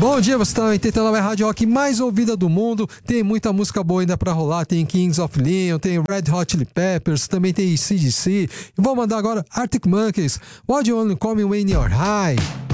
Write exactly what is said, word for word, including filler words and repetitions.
Bom dia, você está na oitenta e nove, a rádio rock mais ouvida do mundo. Tem muita música boa ainda pra rolar. Tem Kings of Leon, tem Red Hot Chili Peppers, também tem A C/D C. E vou mandar agora Arctic Monkeys, What You Only Call Me When You're High.